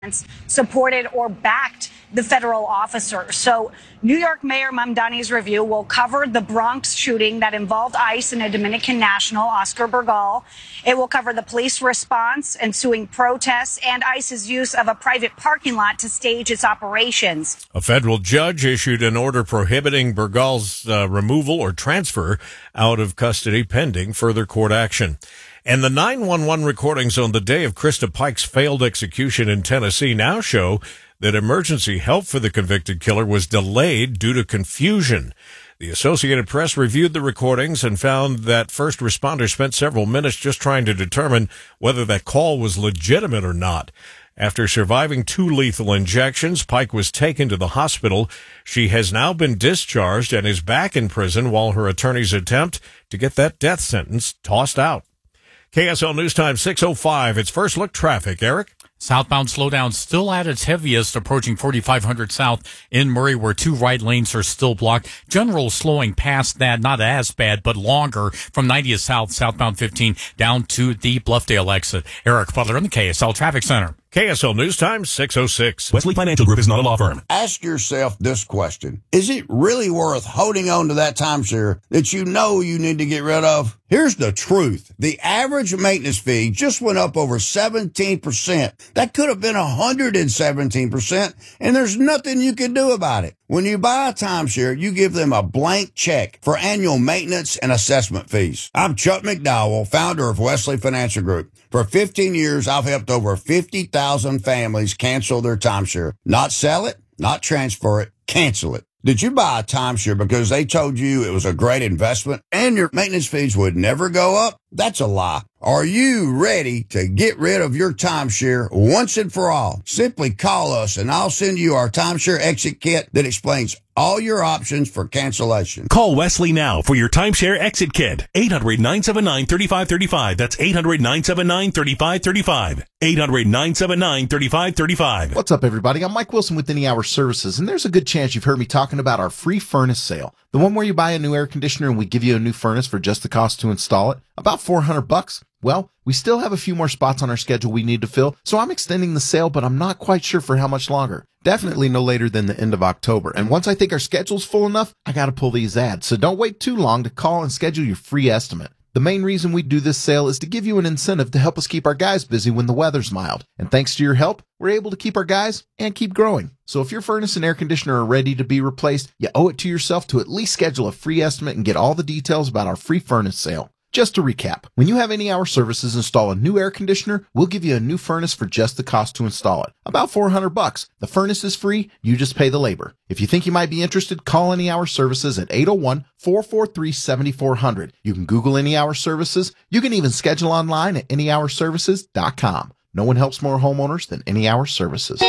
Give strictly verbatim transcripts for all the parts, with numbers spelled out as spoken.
supported or backed the federal officer. So New York Mayor Mamdani's review will cover the Bronx shooting that involved ICE and a Dominican national, Oscar Burgal. It will cover the police response, ensuing protests, and ICE's use of a private parking lot to stage its operations. A federal judge issued an order prohibiting Burgal's uh, removal or transfer out of custody pending further court action. And the nine one one recordings on the day of Krista Pike's failed execution in Tennessee now show that emergency help for the convicted killer was delayed due to confusion. The Associated Press reviewed the recordings and found that first responders spent several minutes just trying to determine whether that call was legitimate or not. After surviving two lethal injections, Pike was taken to the hospital. She has now been discharged and is back in prison while her attorneys attempt to get that death sentence tossed out. K S L News Time six oh five. It's First Look Traffic. Eric? Southbound slowdown still at its heaviest, approaching forty-five hundred south in Murray, where two right lanes are still blocked. General slowing past that, not as bad, but longer from ninetieth south, southbound fifteen, down to the Bluffdale exit. Eric Butler in the K S L Traffic Center. K S L News Time six oh six. Wesley Financial Group is not a law firm. Ask yourself this question. Is it really worth holding on to that timeshare that you know you need to get rid of? Here's the truth. The average maintenance fee just went up over seventeen percent. That could have been one hundred seventeen percent, and there's nothing you can do about it. When you buy a timeshare, you give them a blank check for annual maintenance and assessment fees. I'm Chuck McDowell, founder of Wesley Financial Group. For fifteen years, I've helped over fifty thousand families cancel their timeshare. Not sell it, not transfer it, cancel it. Did you buy a timeshare because they told you it was a great investment and your maintenance fees would never go up? That's a lie. Are you ready to get rid of your timeshare once and for all? Simply call us and I'll send you our timeshare exit kit that explains all your options for cancellation. Call Wesley now for your timeshare exit kit. eight hundred, nine seven nine, three five three five. That's eight hundred, nine seven nine, three five three five. eight hundred, nine seven nine, three five three five. What's up, everybody? I'm Mike Wilson with Any Hour Services, and there's a good chance you've heard me talking about our free furnace sale. The one where you buy a new air conditioner and we give you a new furnace for just the cost to install it. About four hundred bucks. Well, we still have a few more spots on our schedule we need to fill, so I'm extending the sale, but I'm not quite sure for how much longer. Definitely no later than the end of October. And once I think our schedule's full enough, I gotta pull these ads. So don't wait too long to call and schedule your free estimate. The main reason we do this sale is to give you an incentive to help us keep our guys busy when the weather's mild. And thanks to your help, we're able to keep our guys and keep growing. So if your furnace and air conditioner are ready to be replaced, you owe it to yourself to at least schedule a free estimate and get all the details about our free furnace sale. Just to recap, when you have Any Hour Services install a new air conditioner, we'll give you a new furnace for just the cost to install it. About four hundred bucks. The furnace is free, you just pay the labor. If you think you might be interested, call Any Hour Services at eight oh one, four four three, seven four zero zero. You can Google Any Hour Services. You can even schedule online at any hour services dot com. No one helps more homeowners than Any Hour Services.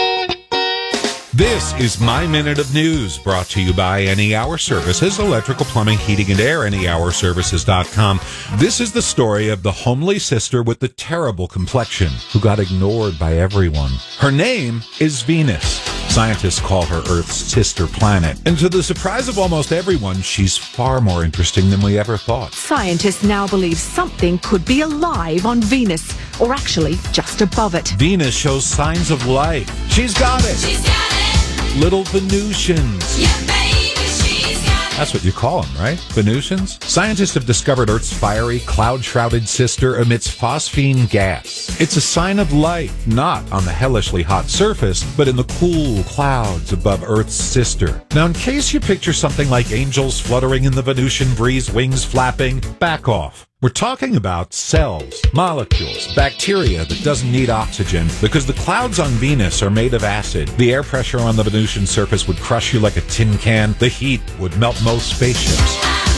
This is My Minute of News, brought to you by Any Hour Services, electrical, plumbing, heating, and air, any hour services dot com. This is the story of the homely sister with the terrible complexion who got ignored by everyone. Her name is Venus. Scientists call her Earth's sister planet. And to the surprise of almost everyone, she's far more interesting than we ever thought. Scientists now believe something could be alive on Venus, or actually just above it. Venus shows signs of life. She's got it. She's got it. Little Venusians. Yeah, baby, she's got it. That's what you call them, right? Venusians? Scientists have discovered Earth's fiery, cloud-shrouded sister emits phosphine gas. It's a sign of life, not on the hellishly hot surface, but in the cool clouds above Earth's sister. Now, in case you picture something like angels fluttering in the Venusian breeze, wings flapping, back off. We're talking about cells, molecules, bacteria that doesn't need oxygen because the clouds on Venus are made of acid. The air pressure on the Venusian surface would crush you like a tin can. The heat would melt most spaceships.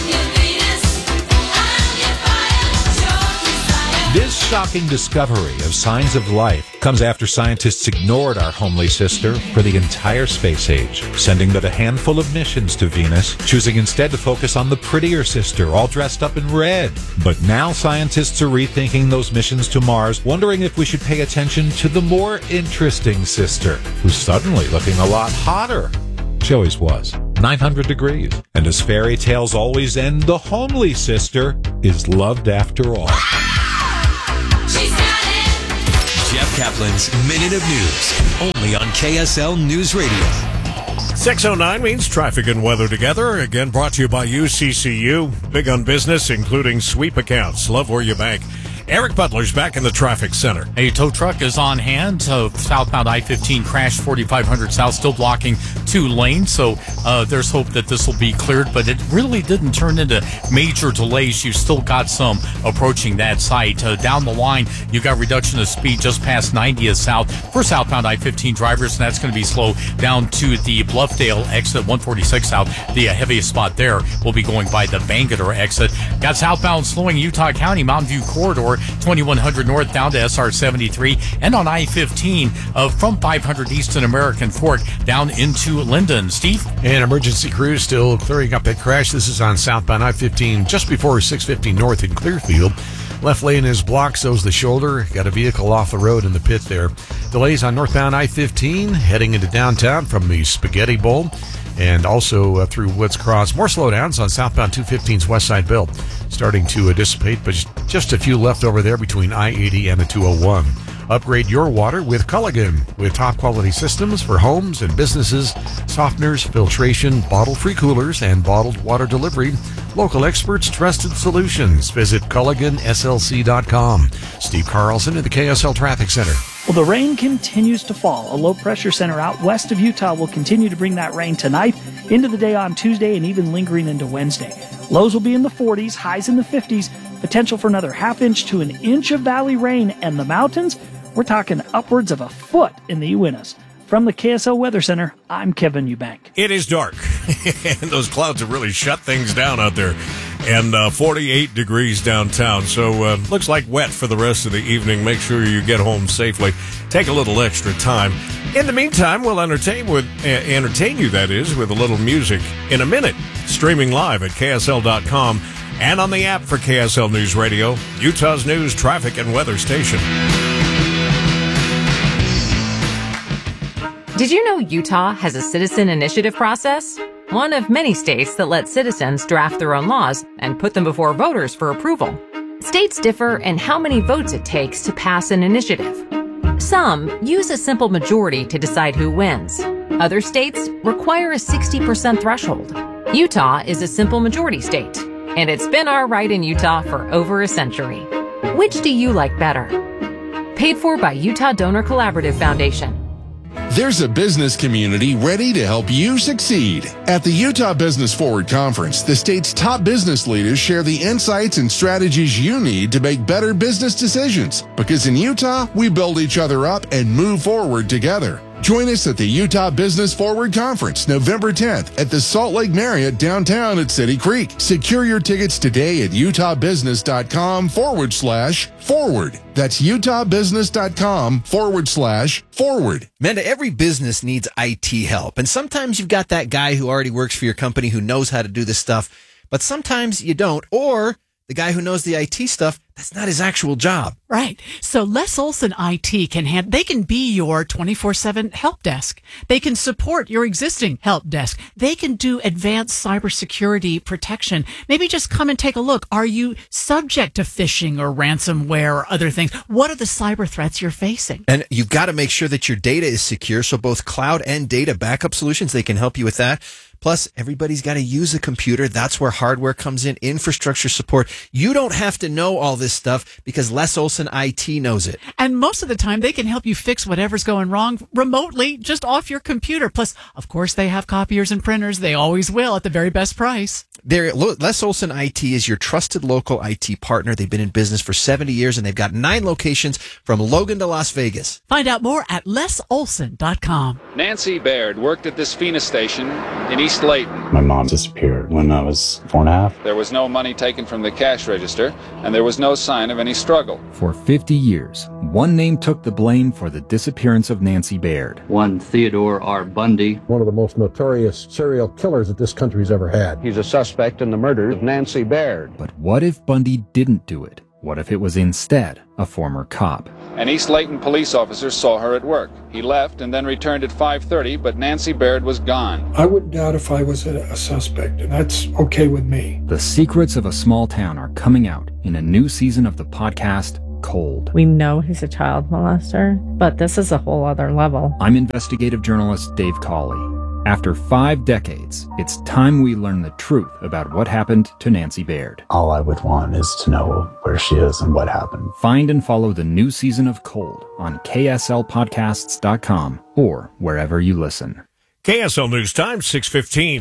This shocking discovery of signs of life comes after scientists ignored our homely sister for the entire space age, sending but a handful of missions to Venus, choosing instead to focus on the prettier sister, all dressed up in red. But now scientists are rethinking those missions to Mars, wondering if we should pay attention to the more interesting sister, who's suddenly looking a lot hotter. She always was. nine hundred degrees. And as fairy tales always end, the homely sister is loved after all. She's got it. Jeff Kaplan's Minute of News, only on K S L News Radio. six oh nine means traffic and weather together. Again, brought to you by U C C U. Big on business, including sweep accounts. Love where you bank. Eric Butler's back in the traffic center. A tow truck is on hand. Uh, southbound I fifteen crashed forty-five hundred south, still blocking two lanes. So uh, there's hope that this will be cleared, but it really didn't turn into major delays. You still got some approaching that site. Uh, down the line, you got reduction of speed just past ninetieth south for southbound I fifteen drivers, and that's going to be slow down to the Bluffdale exit, one forty-six south. The uh, heaviest spot there will be going by the Bangerter exit. Got southbound slowing Utah County, Mountain View corridor, twenty-one hundred north down to S R seventy-three, and on I fifteen uh, from five hundred east in American Fork down into Linden. Steve? An emergency crew still clearing up that crash. This is on southbound I fifteen just before six fifty north in Clearfield. Left lane is blocked, so's the shoulder. Got a vehicle off the road in the pit there. Delays on northbound I fifteen heading into downtown from the Spaghetti Bowl and also uh, through Woods Cross. More slowdowns on southbound two fifteen's west side belt starting to uh, dissipate, but just a few left over there between I eighty and the two oh one. Upgrade your water with Culligan, with top quality systems for homes and businesses, softeners, filtration, bottle-free coolers, and bottled water delivery. Local experts, trusted solutions. Visit Culligan S L C dot com. Steve Carlson at the K S L Traffic Center. Well, the rain continues to fall. A low-pressure center out west of Utah will continue to bring that rain tonight, into the day on Tuesday, and even lingering into Wednesday. Lows will be in the forties, highs in the fifties, potential for another half inch to an inch of valley rain, and the mountains, we're talking upwards of a foot in the Uintas. From the K S L Weather Center, I'm Kevin Eubank. It is dark, and those clouds have really shut things down out there. And uh, forty-eight degrees downtown, so uh, looks like wet for the rest of the evening. Make sure you get home safely. Take a little extra time. In the meantime, we'll entertain with uh, entertain you, that is, with a little music in a minute. Streaming live at K S L dot com and on the app for K S L News Radio, Utah's news, traffic, and weather station. Did you know Utah has a citizen initiative process? One of many states that let citizens draft their own laws and put them before voters for approval. States differ in how many votes it takes to pass an initiative. Some use a simple majority to decide who wins. Other states require a sixty percent threshold. Utah is a simple majority state, and it's been our right in Utah for over a century. Which do you like better? Paid for by Utah Donor Collaborative Foundation. There's a business community ready to help you succeed. At the Utah Business Forward Conference, the state's top business leaders share the insights and strategies you need to make better business decisions. Because in Utah, we build each other up and move forward together. Join us at the Utah Business Forward Conference, November tenth at the Salt Lake Marriott downtown at City Creek. Secure your tickets today at utahbusiness.com forward slash forward. That's utahbusiness.com forward slash forward. Manda, every business needs I T help. And sometimes you've got that guy who already works for your company who knows how to do this stuff, but sometimes you don't. Or the guy who knows the I T stuff, that's not his actual job. Right. So Les Olson I T can hand, they can be your twenty-four seven help desk. They can support your existing help desk. They can do advanced cybersecurity protection. Maybe just come and take a look. Are you subject to phishing or ransomware or other things? What are the cyber threats you're facing? And you've got to make sure that your data is secure. So both cloud and data backup solutions, they can help you with that. Plus, everybody's got to use a computer. That's where hardware comes in, infrastructure support. You don't have to know all this stuff because Les Olson I T knows it. And most of the time, they can help you fix whatever's going wrong remotely, just off your computer. Plus, of course, they have copiers and printers. They always will at the very best price. They're, Les Olson I T is your trusted local I T partner. They've been in business for seventy years, and they've got nine locations from Logan to Las Vegas. Find out more at les olson dot com. Nancy Baird worked at this Phoenix station in East Layton. My mom disappeared when I was four and a half. There was no money taken from the cash register, and there was no sign of any struggle. For fifty years, one name took the blame for the disappearance of Nancy Baird. One Theodore R. Bundy. One of the most notorious serial killers that this country's ever had. He's a suspect in the murder of Nancy Baird. But what if Bundy didn't do it? What if it was instead a former cop? An East Layton police officer saw her at work. He left and then returned at five thirty, but Nancy Baird was gone. I wouldn't doubt if I was a, a suspect, and that's okay with me. The secrets of a small town are coming out in a new season of the podcast cold. We know he's a child molester, but this is a whole other level. I'm investigative journalist Dave Cawley. After five decades, it's time we learn the truth about what happened to Nancy Baird. All I would want is to know where she is and what happened. Find and follow the new season of Cold on K S L podcasts dot com or wherever you listen. K S L News Time, six fifteen.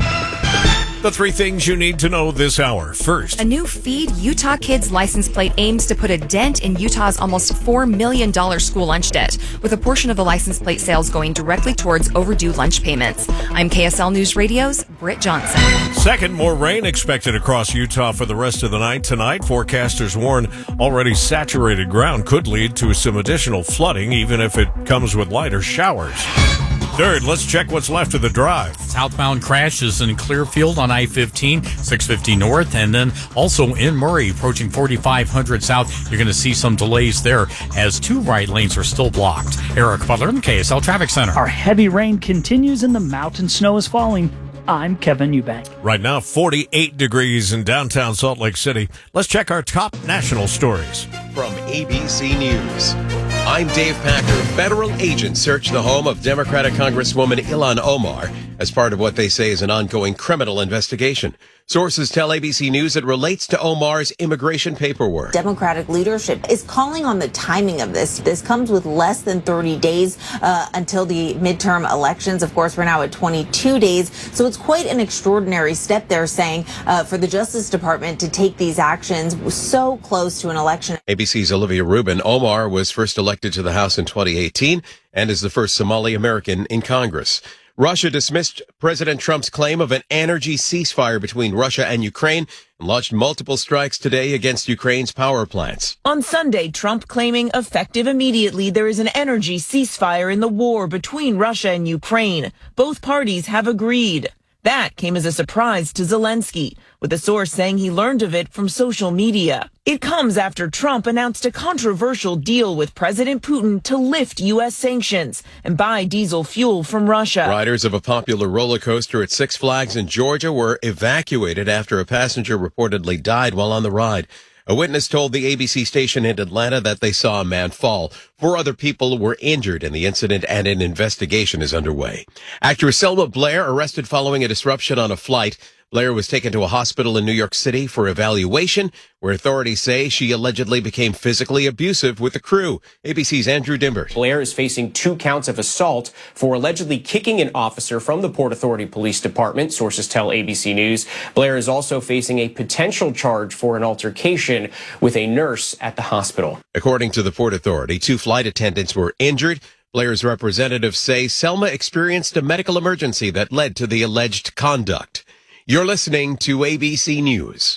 The three things you need to know this hour. First, a new Feed Utah Kids license plate aims to put a dent in Utah's almost four million dollars school lunch debt, with a portion of the license plate sales going directly towards overdue lunch payments. I'm K S L News Radio's Britt Johnson. Second, more rain expected across Utah for the rest of the night tonight. Forecasters warn already saturated ground could lead to some additional flooding, even if it comes with lighter showers. Third, let's check what's left of the drive. Southbound crashes in Clearfield on I fifteen, six fifty north, and then also in Murray, approaching forty-five hundred south. You're going to see some delays there as two right lanes are still blocked. Eric Butler in the K S L Traffic Center. Our heavy rain continues and the mountain snow is falling. I'm Kevin Eubank. Right now, forty-eight degrees in downtown Salt Lake City. Let's check our top national stories. From A B C News, I'm Dave Packer. Federal agents search the home of Democratic Congresswoman Ilhan Omar as part of what they say is an ongoing criminal investigation. Sources tell A B C News it relates to Omar's immigration paperwork. Democratic leadership is calling on the timing of this. This comes with less than thirty days uh, until the midterm elections. Of course, we're now at twenty-two days. So it's quite an extraordinary step, they're saying, uh, for the Justice Department to take these actions so close to an election. A B C's Olivia Rubin. Omar was first elected to the House in twenty eighteen and is the first Somali American in Congress. Russia dismissed President Trump's claim of an energy ceasefire between Russia and Ukraine and launched multiple strikes today against Ukraine's power plants. On Sunday, Trump claiming effective immediately there is an energy ceasefire in the war between Russia and Ukraine. Both parties have agreed. That came as a surprise to Zelensky, with a source saying he learned of it from social media. It comes after Trump announced a controversial deal with President Putin to lift U S sanctions and buy diesel fuel from Russia. Riders of a popular roller coaster at Six Flags in Georgia were evacuated after a passenger reportedly died while on the ride. A witness told the A B C station in Atlanta that they saw a man fall. Four other people were injured in the incident and an investigation is underway. Actress Selma Blair arrested following a disruption on a flight. Blair was taken to a hospital in New York City for evaluation, where authorities say she allegedly became physically abusive with the crew. A B C's Andrew Dimbert. Blair is facing two counts of assault for allegedly kicking an officer from the Port Authority Police Department, sources tell A B C News. Blair is also facing a potential charge for an altercation with a nurse at the hospital. According to the Port Authority, two flight attendants were injured. Blair's representatives say Selma experienced a medical emergency that led to the alleged conduct. You're listening to A B C News.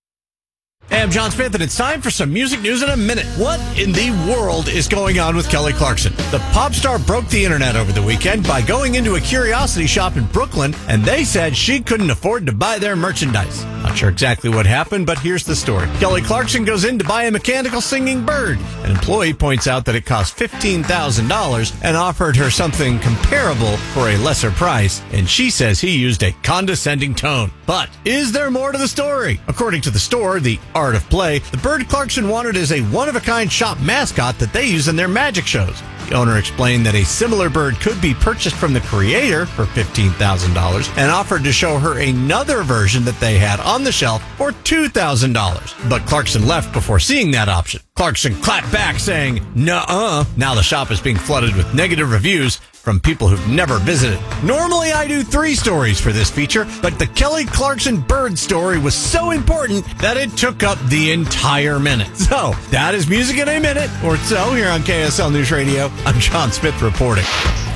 Hey, I'm John Smith, and it's time for some music news in a minute. What in the world is going on with Kelly Clarkson? The pop star broke the internet over the weekend by going into a curiosity shop in Brooklyn, and they said she couldn't afford to buy their merchandise. Not sure exactly what happened, but here's the story. Kelly Clarkson goes in to buy a mechanical singing bird. An employee points out that it cost fifteen thousand dollars and offered her something comparable for a lesser price, and she says he used a condescending tone. But is there more to the story? According to the store, the Art of Play, the bird Clarkson wanted is a one-of-a-kind shop mascot that they use in their magic shows. The owner explained that a similar bird could be purchased from the creator for fifteen thousand dollars and offered to show her another version that they had on the shelf for two thousand dollars. But Clarkson left before seeing that option. Clarkson clapped back saying, nuh-uh. Now the shop is being flooded with negative reviews from people who've never visited. Normally I do three stories for this feature, but the Kelly Clarkson bird story was so important that it took up the entire minute. So, that is Music in a Minute, or so, here on K S L News Radio. I'm John Smith reporting.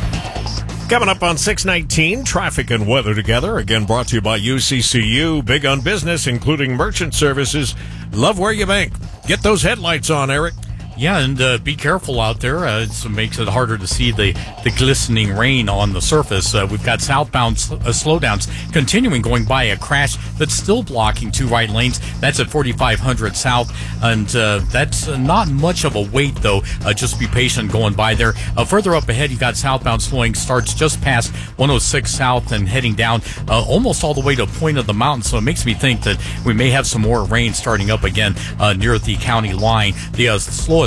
Coming up on six nineteen, traffic and weather together. Again, brought to you by U C C U. Big on business, including merchant services. Love where you bank. Get those headlights on, Eric. Yeah, and uh, be careful out there. Uh, it makes it harder to see the, the glistening rain on the surface. Uh, we've got southbound sl- uh, slowdowns continuing, going by a crash that's still blocking two right lanes. That's at forty-five hundred south, and uh, that's uh, not much of a wait, though. Uh, just be patient going by there. Uh, further up ahead, you got southbound slowing starts just past one oh six south and heading down uh, almost all the way to Point of the Mountain, so it makes me think that we may have some more rain starting up again uh, near the county line. The uh, slowest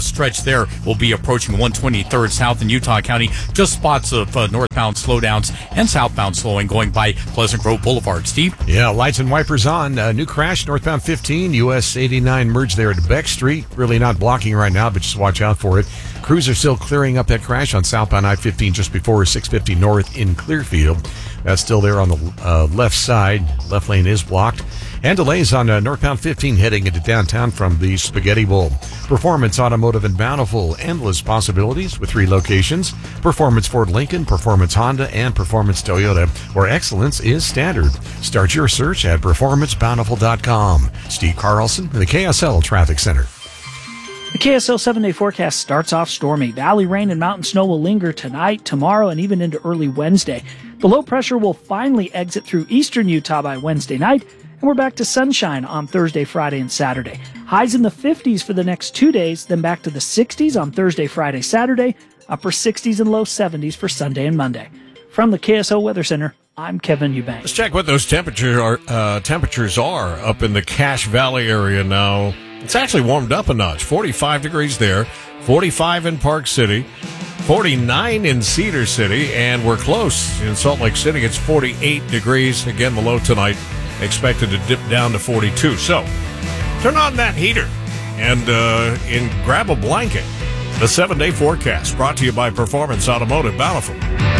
plus stretch there will be approaching one twenty-third south in Utah County. Just spots of uh, northbound slowdowns and southbound slowing going by Pleasant Grove Boulevard. Steve? Yeah, lights and wipers on. Uh, new crash, northbound fifteen, U S eighty-nine merge there at Beck Street. Really not blocking right now, but just watch out for it. Crews are still clearing up that crash on southbound I fifteen just before six fifty north in Clearfield. That's still there on the uh, left side. Left lane is blocked. And delays on uh, northbound fifteen heading into downtown from the Spaghetti Bowl. Performance Automotive in Bountiful. Endless possibilities with three locations. Performance Ford Lincoln, Performance Honda, and Performance Toyota, where excellence is standard. Start your search at performance bountiful dot com. Steve Carlson, the K S L Traffic Center. The K S L seven-day forecast starts off stormy. Valley rain and mountain snow will linger tonight, tomorrow, and even into early Wednesday. The low pressure will finally exit through eastern Utah by Wednesday night, and we're back to sunshine on Thursday, Friday, and Saturday. Highs in the fifties for the next two days, then back to the sixties on Thursday, Friday, Saturday, upper sixties and low seventies for Sunday and Monday. From the K S L Weather Center, I'm Kevin Eubanks. Let's check what those temperature are, uh, temperatures are up in the Cache Valley area now. It's actually warmed up a notch. forty-five degrees there, forty-five in Park City, forty-nine in Cedar City, and we're close in Salt Lake City. It's forty-eight degrees. Again, the low tonight expected to dip down to forty-two. So turn on that heater and, uh, and grab a blanket. The seven-day forecast brought to you by Performance Automotive Bountiful.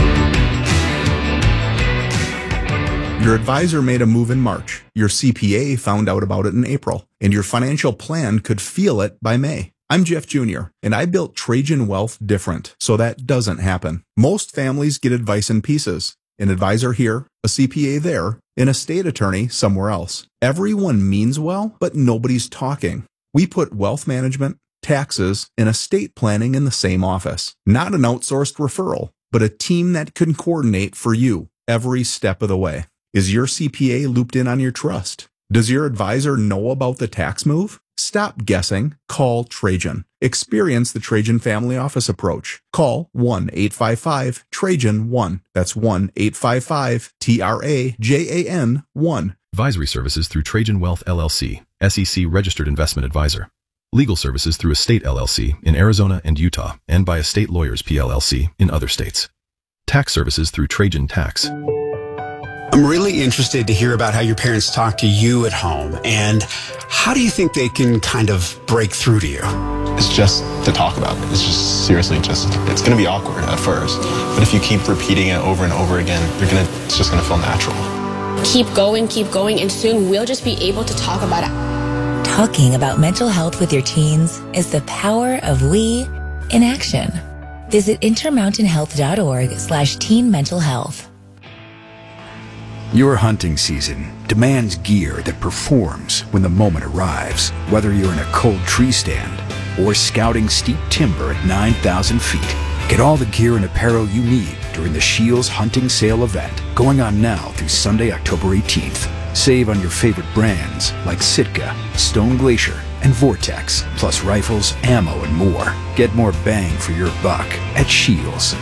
Your advisor made a move in March. Your C P A found out about it in April, and your financial plan could feel it by May. I'm Jeff Junior, and I built Trajan Wealth different, so that doesn't happen. Most families get advice in pieces. An advisor here, a C P A there, an estate attorney somewhere else. Everyone means well, but nobody's talking. We put wealth management, taxes, and estate planning in the same office. Not an outsourced referral, but a team that can coordinate for you every step of the way. Is your C P A looped in on your trust? Does your advisor know about the tax move? Stop guessing. Call Trajan. Experience the Trajan Family Office approach. Call one eight five five Trajan one. That's one eight five five T R A J A N one. Advisory services through Trajan Wealth L L C, S E C registered investment advisor. Legal services through Estate L L C in Arizona and Utah, and by Estate Lawyers P L L C in other states. Tax services through Trajan Tax. I'm really interested to hear about how your parents talk to you at home, and how do you think they can kind of break through to you? It's just to talk about it. It's just seriously just, it's going to be awkward at first, but if you keep repeating it over and over again, you're going to, it's just going to feel natural. Keep going, keep going, and soon we'll just be able to talk about it. Talking about mental health with your teens is the power of we in action. Visit intermountain health dot org slash teen mental health. Your hunting season demands gear that performs when the moment arrives. Whether you're in a cold tree stand or scouting steep timber at nine thousand feet, get all the gear and apparel you need during the Shields Hunting Sale event, going on now through Sunday, October eighteenth. Save on your favorite brands like Sitka, Stone Glacier, and Vortex, plus rifles, ammo, and more. Get more bang for your buck at Shields.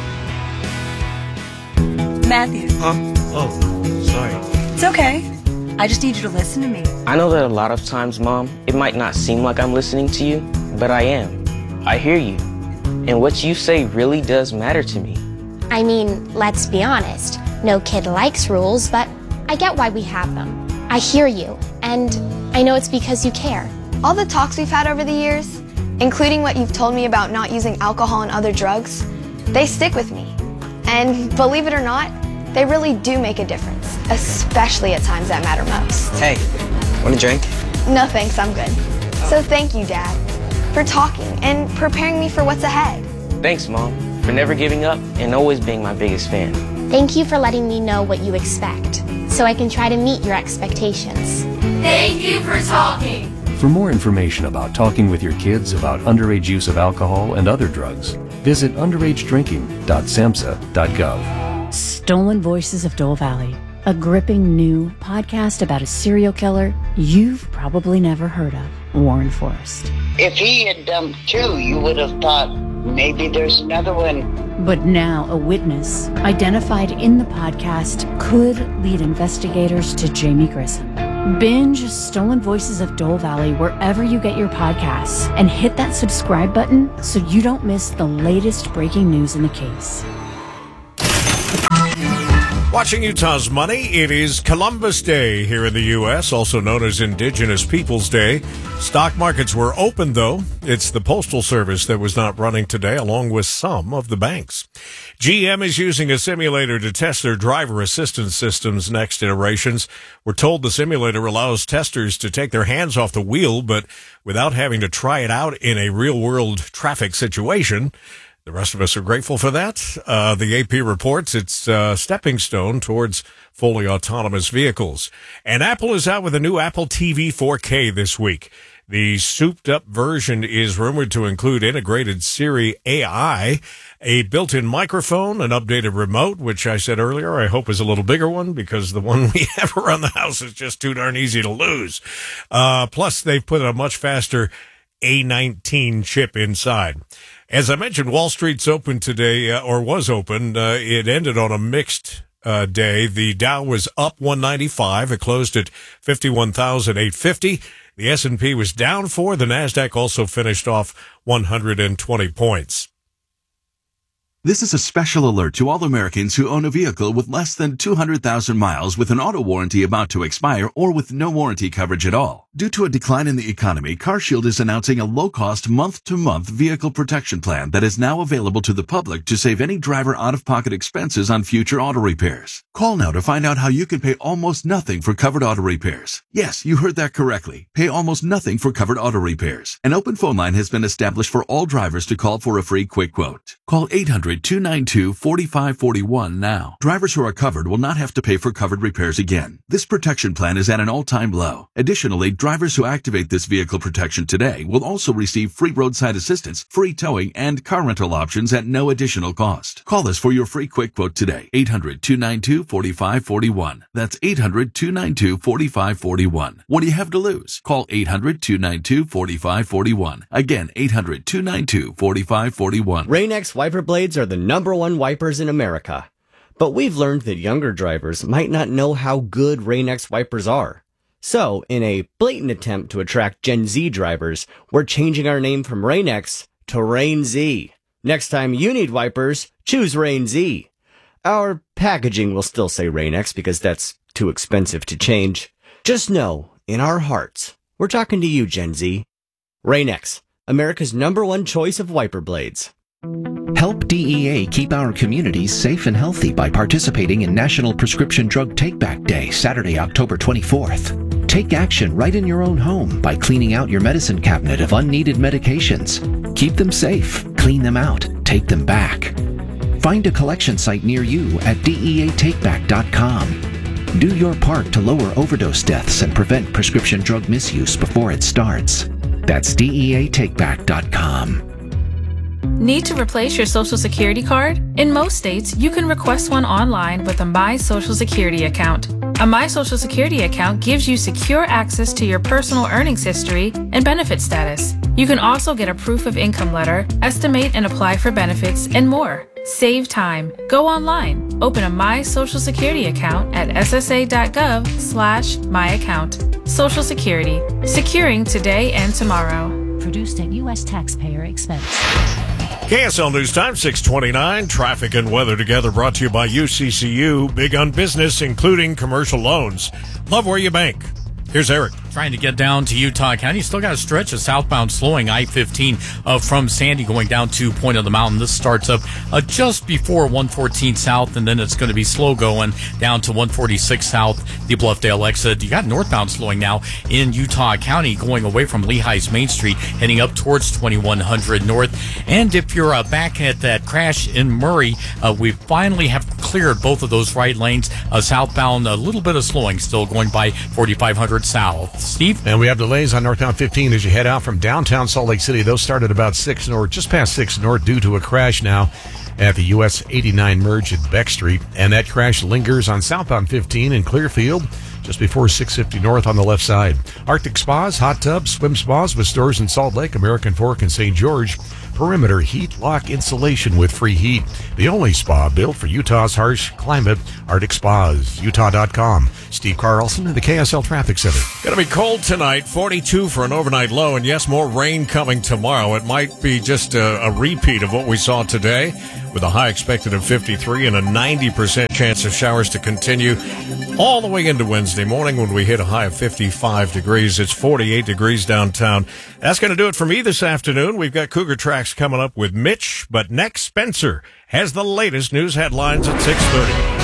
Matthew. Huh? Oh, sorry. It's okay. I just need you to listen to me. I know that a lot of times, Mom, it might not seem like I'm listening to you, but I am. I hear you. And what you say really does matter to me. I mean, let's be honest. No kid likes rules, but I get why we have them. I hear you, and I know it's because you care. All the talks we've had over the years, including what you've told me about not using alcohol and other drugs, they stick with me. And believe it or not, they really do make a difference, especially at times that matter most. Hey, want a drink? No thanks, I'm good. So thank you, Dad, for talking and preparing me for what's ahead. Thanks, Mom, for never giving up and always being my biggest fan. Thank you for letting me know what you expect, so I can try to meet your expectations. Thank you for talking. For more information about talking with your kids about underage use of alcohol and other drugs, visit underage drinking dot samhsa dot gov. Stolen Voices of Dole Valley, a gripping new podcast about a serial killer you've probably never heard of, Warren Forrest. If he had dumped two, you would have thought maybe there's another one. But now a witness, identified in the podcast, could lead investigators to Jamie Grissom. Binge Stolen Voices of Dole Valley wherever you get your podcasts and hit that subscribe button so you don't miss the latest breaking news in the case. Watching Utah's Money, it is Columbus Day here in the U S, also known as Indigenous Peoples Day. Stock markets were open, though. It's the Postal Service that was not running today, along with some of the banks. G M is using a simulator to test their driver assistance system's next iterations. We're told the simulator allows testers to take their hands off the wheel, but without having to try it out in a real-world traffic situation. The rest of us are grateful for that. Uh, the A P reports it's a stepping stone towards fully autonomous vehicles. And Apple is out with a new Apple T V four K this week. The souped-up version is rumored to include integrated Siri A I, a built-in microphone, an updated remote, which I said earlier I hope is a little bigger one because the one we have around the house is just too darn easy to lose. Uh, plus, they've put a much faster A nineteen chip inside. As I mentioned, Wall Street's open today, uh, or was open. Uh, it ended on a mixed uh, day. The Dow was up one ninety-five. It closed at fifty-one thousand eight hundred fifty. The S and P was down four. The NASDAQ also finished off one hundred twenty points. This is a special alert to all Americans who own a vehicle with less than two hundred thousand miles with an auto warranty about to expire or with no warranty coverage at all. Due to a decline in the economy, CarShield is announcing a low-cost month-to-month vehicle protection plan that is now available to the public to save any driver out-of-pocket expenses on future auto repairs. Call now to find out how you can pay almost nothing for covered auto repairs. Yes, you heard that correctly. Pay almost nothing for covered auto repairs. An open phone line has been established for all drivers to call for a free quick quote. Call eight hundred, two nine two, four five four one now. Drivers who are covered will not have to pay for covered repairs again. This protection plan is at an all-time low. Additionally, drivers who activate this vehicle protection today will also receive free roadside assistance, free towing, and car rental options at no additional cost. Call us for your free quick quote today. eight hundred, two nine two, four five four one. That's eight hundred, two nine two, four five four one. What do you have to lose? Call eight hundred, two nine two, four five four one. Again, eight hundred, two nine two, four five four one. Rain-X wiper blades are the number one wipers in America. But we've learned that younger drivers might not know how good Rain-X wipers are. So, in a blatant attempt to attract Gen Z drivers, we're changing our name from Rain-X to Rain-Z. Next time you need wipers, choose Rain-Z. Our packaging will still say Rain-X because that's too expensive to change. Just know, in our hearts, we're talking to you, Gen Z. Rain-X, America's number one choice of wiper blades. Help D E A keep our communities safe and healthy by participating in National Prescription Drug Take-Back Day, Saturday, October twenty-fourth. Take action right in your own home by cleaning out your medicine cabinet of unneeded medications. Keep them safe, clean them out, take them back. Find a collection site near you at D E A take back dot com. Do your part to lower overdose deaths and prevent prescription drug misuse before it starts. That's D E A take back dot com. Need to replace your Social Security card? In most states, you can request one online with a My Social Security account. A My Social Security account gives you secure access to your personal earnings history and benefit status. You can also get a proof of income letter, estimate and apply for benefits, and more. Save time. Go online. Open a My Social Security account at S S A dot gov slash my account. Social Security. Securing today and tomorrow. Produced at U S taxpayer expense. K S L News Time, six twenty-nine. Traffic and weather together brought to you by U C C U. Big on business, including commercial loans. Love where you bank. Here's Eric. Trying to get down to Utah County. Still got a stretch of southbound slowing I fifteen uh, from Sandy going down to Point of the Mountain. This starts up uh, just before one fourteen South, and then it's going to be slow going down to one forty-six South, the Bluffdale exit. You got northbound slowing now in Utah County going away from Lehigh's Main Street, heading up towards twenty-one hundred North. And if you're uh, back at that crash in Murray, uh, we finally have cleared both of those right lanes. Uh, southbound, a little bit of slowing still going by forty-five hundred South. Steve? And we have delays on northbound fifteen as you head out from downtown Salt Lake City. Those started about six north, just past six north, due to a crash now at the U S eighty-nine merge at Beck Street. And that crash lingers on southbound fifteen in Clearfield, just before six fifty north on the left side. Arctic Spas, hot tubs, swim spas with stores in Salt Lake, American Fork, and Saint George perimeter heat lock insulation with free heat. The only spa built for Utah's harsh climate. Arctic Spas, Utah dot com. Steve Carlson in the K S L Traffic Center. Going to be cold tonight, forty-two for an overnight low, and yes, more rain coming tomorrow. It might be just a, a repeat of what we saw today, with a high expected of fifty-three and a ninety percent chance of showers to continue all the way into Wednesday morning when we hit a high of fifty-five degrees. It's forty-eight degrees downtown. That's going to do it for me this afternoon. We've got Cougar Tracks coming up with Mitch, but next, Spencer has the latest news headlines at six thirty.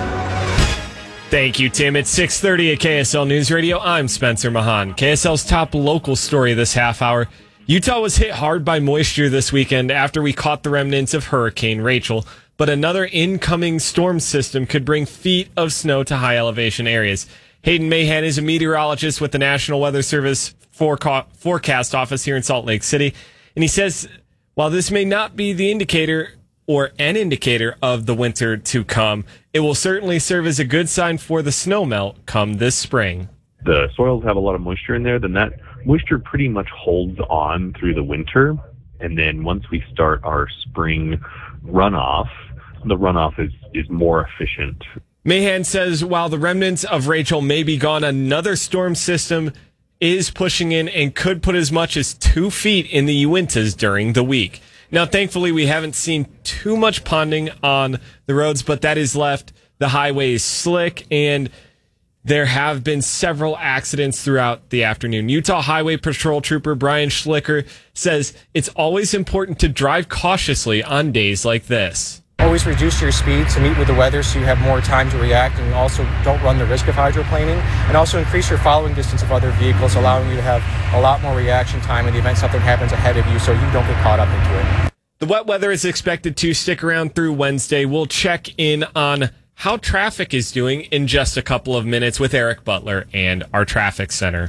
Thank you, Tim. It's six thirty at K S L News Radio. I'm Spencer Mahan. K S L's top local story this half hour. Utah was hit hard by moisture this weekend after we caught the remnants of Hurricane Rachel, but another incoming storm system could bring feet of snow to high elevation areas. Hayden Mahan is a meteorologist with the National Weather Service foreca- forecast office here in Salt Lake City, and he says while this may not be the indicator or an indicator of the winter to come, it will certainly serve as a good sign for the snow melt come this spring. The soils have a lot of moisture in there, then that moisture pretty much holds on through the winter. And then once we start our spring runoff, the runoff is, is more efficient. Mahan says while the remnants of Rachel may be gone, another storm system is pushing in and could put as much as two feet in the Uintas during the week. Now, thankfully, we haven't seen too much ponding on the roads, but that has left the highways slick, and there have been several accidents throughout the afternoon. Utah Highway Patrol Trooper Brian Schlicker says it's always important to drive cautiously on days like this. Always reduce your speed to meet with the weather so you have more time to react, and also don't run the risk of hydroplaning, and also increase your following distance of other vehicles, allowing you to have a lot more reaction time in the event something happens ahead of you so you don't get caught up into it. The wet weather is expected to stick around through Wednesday. We'll check in on how traffic is doing in just a couple of minutes with Eric Butler and our traffic center.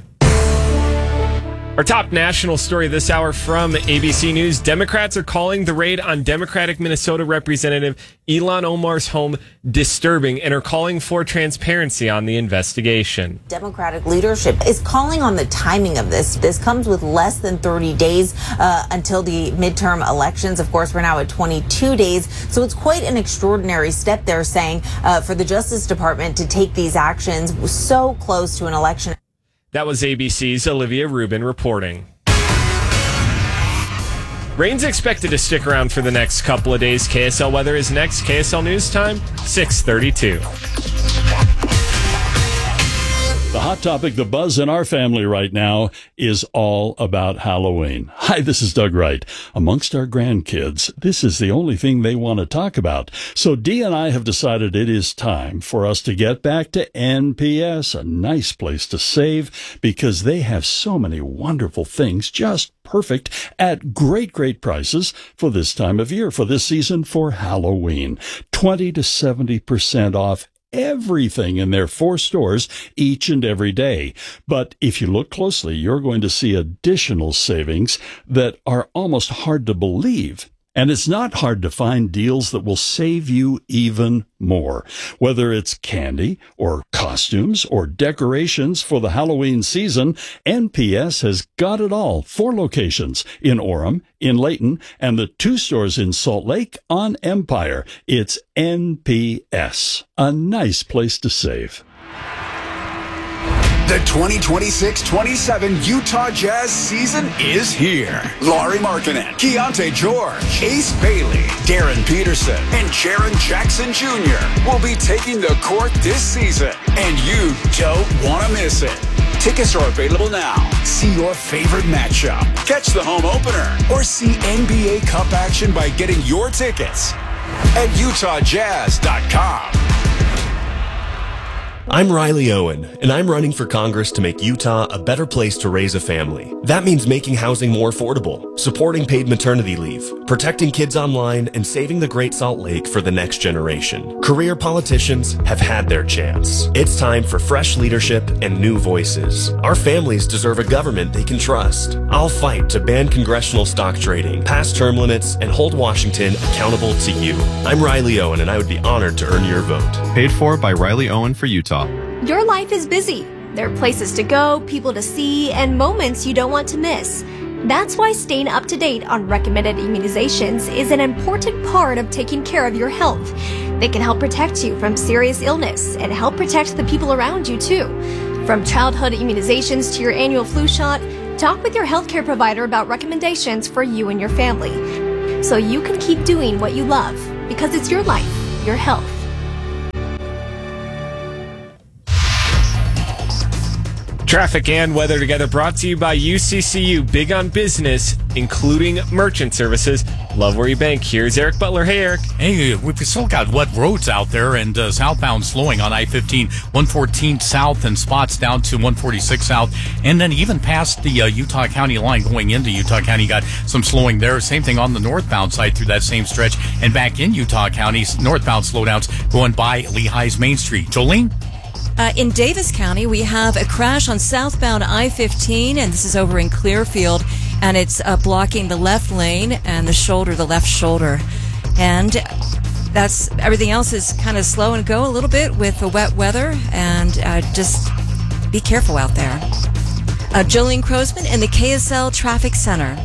Our top national story this hour from A B C News. Democrats are calling the raid on Democratic Minnesota Representative Ilhan Omar's home disturbing and are calling for transparency on the investigation. Democratic leadership is calling on the timing of this. This comes with less than thirty days uh, until the midterm elections. Of course, we're now at twenty-two days. So it's quite an extraordinary step, they're saying, uh, for the Justice Department to take these actions so close to an election. That was A B C's Olivia Rubin reporting. Rain's expected to stick around for the next couple of days. K S L weather is next. K S L News Time, six thirty-two. The hot topic, the buzz in our family right now, is all about Halloween. Hi, this is Doug Wright. Amongst our grandkids, this is the only thing they want to talk about. So Dee and I have decided it is time for us to get back to N P S, a nice place to save, because they have so many wonderful things, just perfect, at great, great prices for this time of year, for this season, for Halloween. twenty to seventy percent off everything in their four stores each and every day. But if you look closely, you're going to see additional savings that are almost hard to believe. And it's not hard to find deals that will save you even more. Whether it's candy or costumes or decorations for the Halloween season, N P S has got it all. Four locations in Orem, in Layton, and the two stores in Salt Lake on Empire. It's N P S, a nice place to save. The twenty twenty-six twenty-seven Utah Jazz season is here. Laurie Markkanen, Keontae George, Ace Bailey, Darren Peterson, and Jaren Jackson Junior will be taking the court this season, and you don't want to miss it. Tickets are available now. See your favorite matchup, catch the home opener, or see N B A Cup action by getting your tickets at utah jazz dot com. I'm Riley Owen, and I'm running for Congress to make Utah a better place to raise a family. That means making housing more affordable, supporting paid maternity leave, protecting kids online, and saving the Great Salt Lake for the next generation. Career politicians have had their chance. It's time for fresh leadership and new voices. Our families deserve a government they can trust. I'll fight to ban congressional stock trading, pass term limits, and hold Washington accountable to you. I'm Riley Owen, and I would be honored to earn your vote. Paid for by Riley Owen for Utah. Your life is busy. There are places to go, people to see, and moments you don't want to miss. That's why staying up to date on recommended immunizations is an important part of taking care of your health. They can help protect you from serious illness and help protect the people around you too. From childhood immunizations to your annual flu shot, talk with your healthcare provider about recommendations for you and your family, so you can keep doing what you love, because it's your life, your health. Traffic and weather together brought to you by U C C U, big on business, including merchant services. Love where you bank. Here's Eric Butler. Hey, Eric. Hey, we've still got wet roads out there, and uh, southbound slowing on I fifteen, one fourteen south, and spots down to one forty-six south, and then even past the uh, Utah County line going into Utah County, got some slowing there. Same thing on the northbound side through that same stretch, and back in Utah County, northbound slowdowns going by Lehigh's Main Street. Jolene? Uh, in Davis County, we have a crash on southbound I fifteen, and this is over in Clearfield, and it's uh, blocking the left lane and the shoulder, the left shoulder. And that's everything else is kind of slow and go a little bit with the wet weather, and uh, just be careful out there. Uh, Jolene Crosman in the K S L Traffic Center.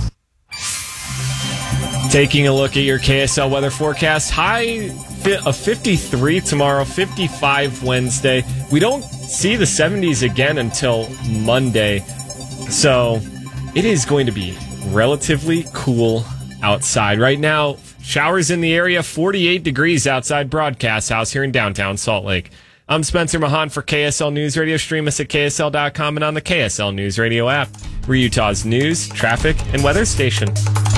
Taking a look at your K S L weather forecast, high of fifty-three tomorrow, fifty-five Wednesday. We don't see the seventies again until Monday, so it is going to be relatively cool outside. Right now, showers in the area, forty-eight degrees outside Broadcast House here in downtown Salt Lake. I'm Spencer Mahan for K S L News Radio. Stream us at K S L dot com and on the K S L News Radio app. We're Utah's news, traffic, and weather station.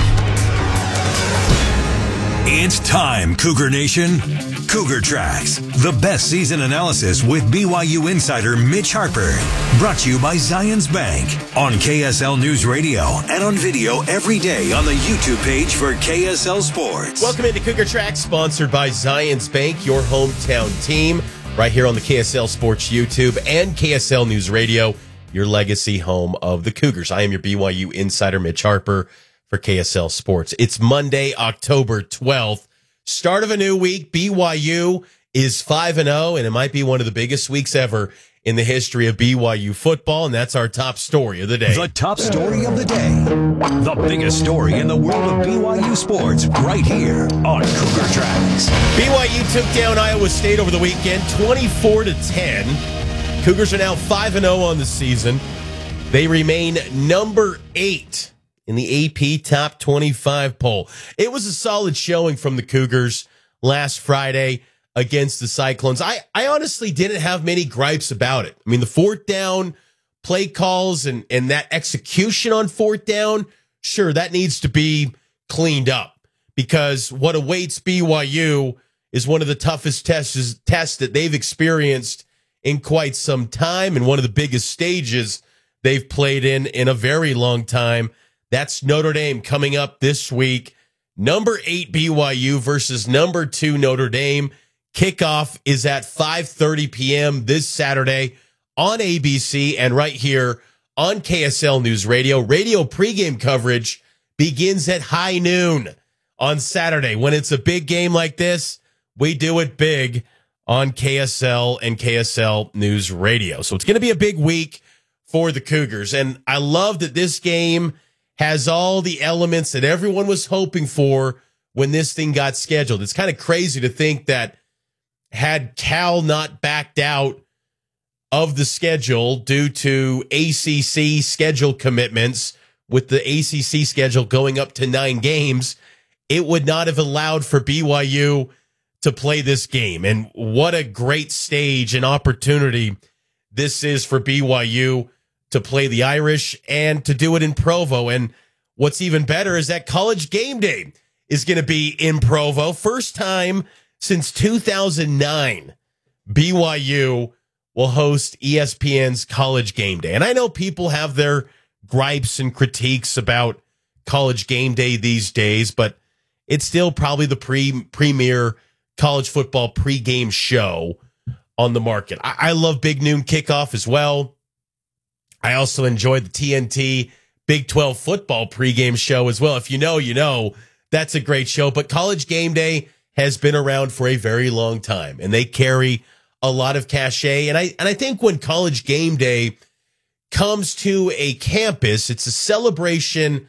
It's time, Cougar Nation. Cougar Tracks, the best season analysis with B Y U insider Mitch Harper. Brought to you by Zions Bank on K S L News Radio and on video every day on the YouTube page for K S L Sports. Welcome into Cougar Tracks, sponsored by Zions Bank, your hometown team, right here on the K S L Sports YouTube and K S L News Radio, your legacy home of the Cougars. I am your B Y U insider Mitch Harper for K S L Sports. It's Monday, October twelfth. Start of a new week. B Y U is five and oh, and it might be one of the biggest weeks ever in the history of B Y U football, and that's our top story of the day. The top story of the day. The biggest story in the world of B Y U sports right here on Cougar Tracks. B Y U took down Iowa State over the weekend, twenty-four to ten. Cougars are now five and oh on the season. They remain number eight in the A P Top twenty-five poll. It was a solid showing from the Cougars last Friday against the Cyclones. I, I honestly didn't have many gripes about it. I mean, the fourth down play calls and, and that execution on fourth down, sure, that needs to be cleaned up, because what awaits B Y U is one of the toughest tests, tests that they've experienced in quite some time, and one of the biggest stages they've played in in a very long time. That's Notre Dame coming up this week. Number eight B Y U versus number two Notre Dame. Kickoff is at five thirty p.m. this Saturday on A B C and right here on K S L News Radio. Radio pregame coverage begins at high noon on Saturday. When it's a big game like this, we do it big on K S L and K S L News Radio. So it's going to be a big week for the Cougars. And I love that this game has all the elements that everyone was hoping for when this thing got scheduled. It's kind of crazy to think that had Cal not backed out of the schedule due to A C C schedule commitments, with the A C C schedule going up to nine games, it would not have allowed for B Y U to play this game. And what a great stage and opportunity this is for B Y U to play the Irish and to do it in Provo. And what's even better is that College Game Day is going to be in Provo. First time since two thousand nine, B Y U will host E S P N's College Game Day. And I know people have their gripes and critiques about College Game Day these days, but it's still probably the pre premier college football pregame show on the market. I, I love Big Noon Kickoff as well. I also enjoy the T N T Big twelve football pregame show as well. If you know, you know, that's a great show. But College Game Day has been around for a very long time, and they carry a lot of cachet. And I and I think when College Game Day comes to a campus, it's a celebration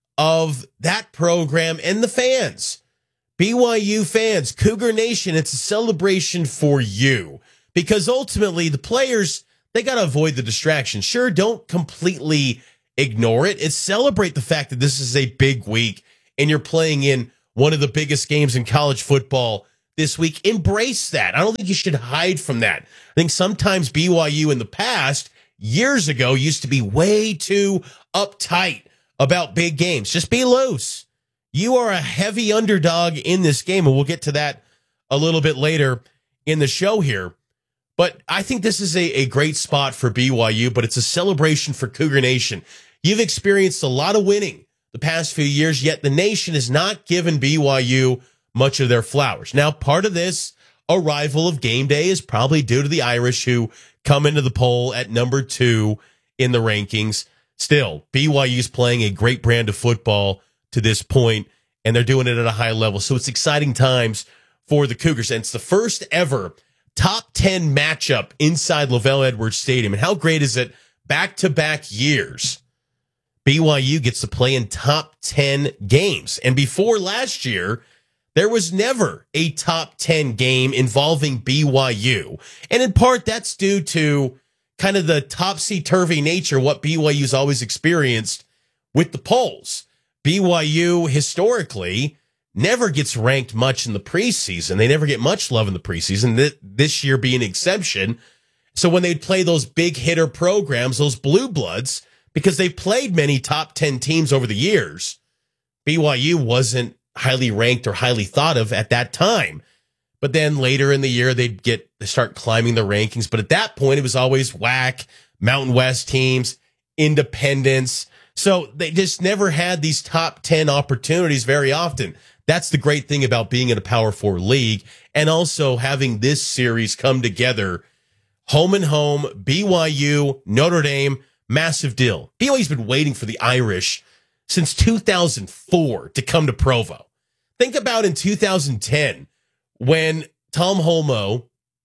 of that program and the fans. B Y U fans, Cougar Nation, it's a celebration for you. Because ultimately, the players, they got to avoid the distraction. Sure, don't completely ignore it. It's celebrate the fact that this is a big week and you're playing in one of the biggest games in college football this week. Embrace that. I don't think you should hide from that. I think sometimes B Y U in the past, years ago, used to be way too uptight about big games. Just be loose. You are a heavy underdog in this game, and we'll get to that a little bit later in the show here. But I think this is a, a great spot for B Y U, but it's a celebration for Cougar Nation. You've experienced a lot of winning the past few years, yet the nation has not given B Y U much of their flowers. Now, part of this arrival of game day is probably due to the Irish, who come into the poll at number two in the rankings. Still, B Y U's playing a great brand of football to this point, and they're doing it at a high level. So it's exciting times for the Cougars. And it's the first ever top ten matchup inside LaVell Edwards Stadium. And how great is it? Back-to-back years, B Y U gets to play in top ten games. And before last year, there was never a top ten game involving B Y U. And in part, that's due to kind of the topsy-turvy nature of what B Y U's always experienced with the polls. B Y U, historically, never gets ranked much in the preseason. They never get much love in the preseason, th- this year being an exception. So when they'd play those big hitter programs, those blue bloods, because they've played many top ten teams over the years, B Y U wasn't highly ranked or highly thought of at that time. But then later in the year, they'd get they start climbing the rankings. But at that point, it was always W A C, Mountain West teams, independents. So they just never had these top ten opportunities very often. That's the great thing about being in a Power Four league, and also having this series come together. Home and home, B Y U, Notre Dame, massive deal. B Y U's been waiting for the Irish since two thousand four to come to Provo. Think about in two thousand ten when Tom Holmoe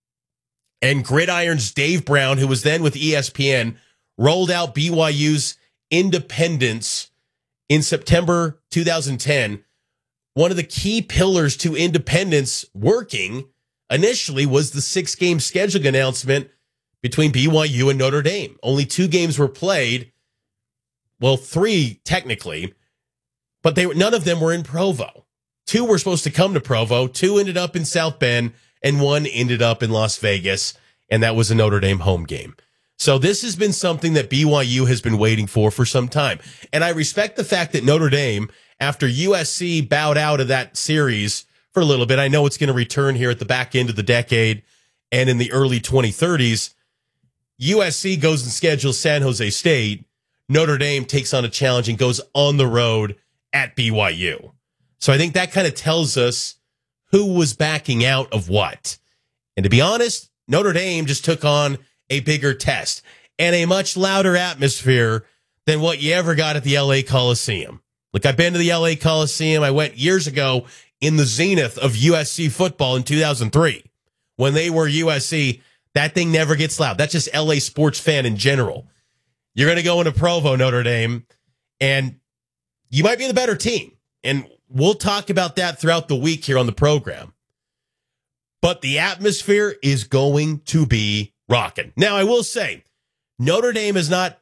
and Gridiron's Dave Brown, who was then with E S P N, rolled out B Y U's independence in September two thousand ten. One of the key pillars to independence working initially was the six-game scheduling announcement between B Y U and Notre Dame. Only two games were played. Well, three technically, but they none of them were in Provo. Two were supposed to come to Provo. Two ended up in South Bend, and one ended up in Las Vegas, and that was a Notre Dame home game. So this has been something that B Y U has been waiting for for some time. And I respect the fact that Notre Dame, after U S C bowed out of that series for a little bit, I know it's going to return here at the back end of the decade and in the early twenty thirties, U S C goes and schedules San Jose State. Notre Dame takes on a challenge and goes on the road at B Y U. So I think that kind of tells us who was backing out of what. And to be honest, Notre Dame just took on a bigger test and a much louder atmosphere than what you ever got at the L A Coliseum. Look, I've been to the L A Coliseum. I went years ago in the zenith of U S C football in two thousand three. When they were U S C, that thing never gets loud. That's just L A sports fan in general. You're going to go into Provo, Notre Dame, and you might be the better team. And we'll talk about that throughout the week here on the program. But the atmosphere is going to be rocking. Now, I will say, Notre Dame is not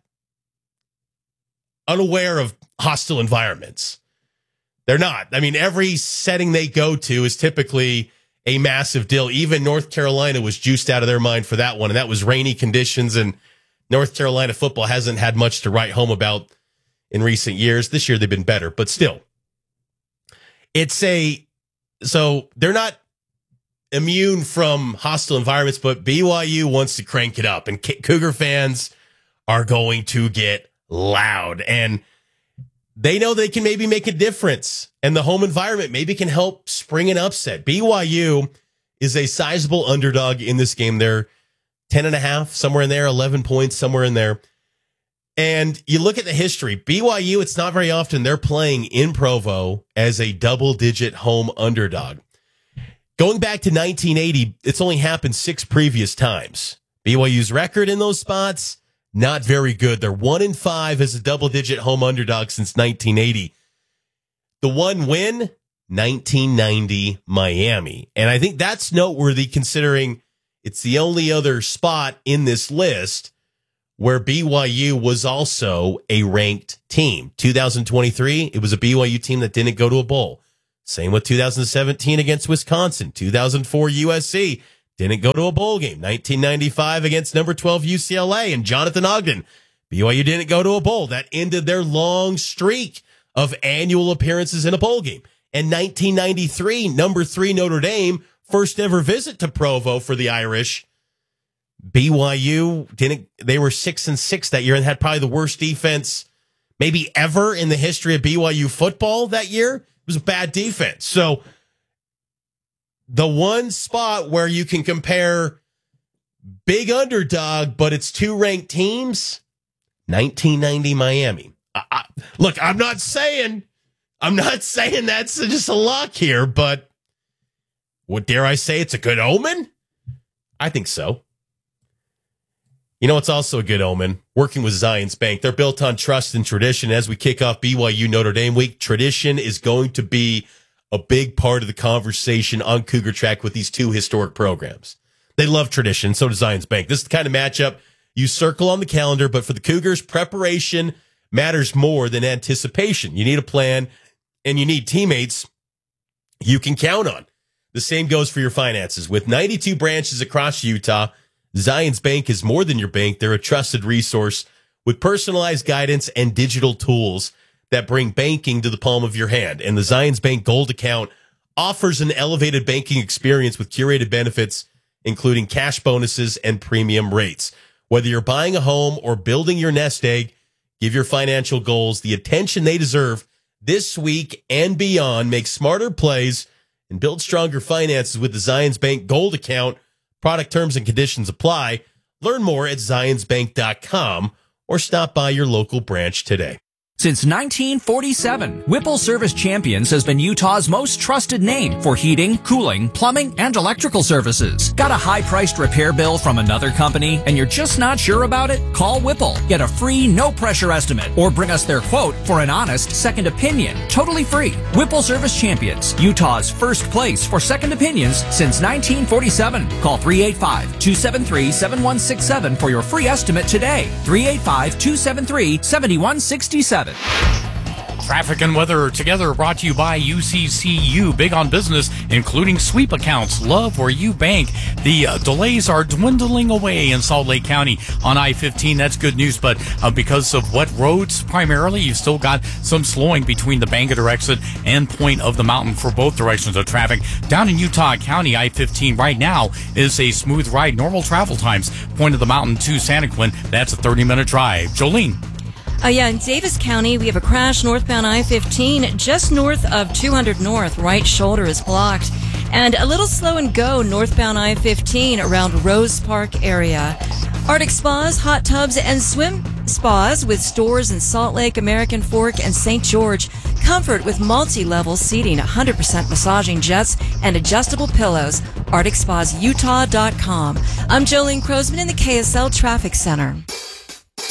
unaware of hostile environments. They're not. I mean, every setting they go to is typically a massive deal. Even North Carolina was juiced out of their mind for that one, and that was rainy conditions, and North Carolina football hasn't had much to write home about in recent years. This year they've been better, but still. It's a, so they're not immune from hostile environments, but B Y U wants to crank it up, and Cougar fans are going to get loud, and they know they can maybe make a difference, and the home environment maybe can help spring an upset. B Y U is a sizable underdog in this game. They're ten and a half, somewhere in there, eleven points, somewhere in there. And you look at the history, B Y U, it's not very often they're playing in Provo as a double-digit home underdog. Going back to nineteen eighty, it's only happened six previous times. B Y U's record in those spots, not very good. They're one in five as a double-digit home underdog since nineteen eighty. The one win, nineteen ninety Miami. And I think that's noteworthy considering it's the only other spot in this list where B Y U was also a ranked team. two thousand twenty-three, it was a B Y U team that didn't go to a bowl. Same with two thousand seventeen against Wisconsin. two thousand four U S C didn't go to a bowl game. nineteen ninety-five against number twelve U C L A and Jonathan Ogden. B Y U didn't go to a bowl. That ended their long streak of annual appearances in a bowl game. And nineteen ninety-three, number three Notre Dame, first ever visit to Provo for the Irish. B Y U didn't, they were six and six that year and had probably the worst defense maybe ever in the history of B Y U football that year. It was a bad defense. So the one spot where you can compare big underdog, but it's two ranked teams, nineteen ninety Miami. I, I, look, I'm not saying, I'm not saying that's just a lock here, but what dare I say? It's a good omen? I think so. You know, it's also a good omen. Working with Zions Bank. They're built on trust and tradition. As we kick off B Y U Notre Dame week, tradition is going to be a big part of the conversation on Cougar Track with these two historic programs. They love tradition. So does Zions Bank. This is the kind of matchup you circle on the calendar, but for the Cougars, preparation matters more than anticipation. You need a plan and you need teammates you can count on. The same goes for your finances. With ninety-two branches across Utah, Zions Bank is more than your bank. They're a trusted resource with personalized guidance and digital tools that bring banking to the palm of your hand. And the Zions Bank Gold account offers an elevated banking experience with curated benefits, including cash bonuses and premium rates. Whether you're buying a home or building your nest egg, give your financial goals the attention they deserve this week and beyond. Make smarter plays and build stronger finances with the Zions Bank Gold account. Product terms and conditions apply. Learn more at zions bank dot com or stop by your local branch today. Since nineteen forty-seven, Whipple Service Champions has been Utah's most trusted name for heating, cooling, plumbing, and electrical services. Got a high-priced repair bill from another company and you're just not sure about it? Call Whipple. Get a free, no-pressure estimate or bring us their quote for an honest second opinion. Totally free. Whipple Service Champions, Utah's first place for second opinions since nineteen forty-seven. Call three eight five, two seven three, seven one six seven for your free estimate today. three eight five, two seven three, seven one six seven. Traffic and weather together brought to you by U C C U. Big on business, including sweep accounts. Love where you bank. The uh, delays are dwindling away in Salt Lake County on I fifteen. That's good news, but uh, because of wet roads primarily, you've still got some slowing between the Bangalore exit and Point of the Mountain for both directions of traffic. Down in Utah County, I fifteen right now is a smooth ride. Normal travel times, Point of the Mountain to Santaquin, that's a thirty-minute drive. Jolene. Uh, yeah, in Davis County, we have a crash northbound I fifteen just north of two hundred North. Right shoulder is blocked. And a little slow and go northbound I fifteen around Rose Park area. Arctic Spas, hot tubs, and swim spas with stores in Salt Lake, American Fork, and Saint George. Comfort with multi-level seating, one hundred percent massaging jets, and adjustable pillows. arctic spas utah dot com. I'm Jolene Crosman in the K S L Traffic Center.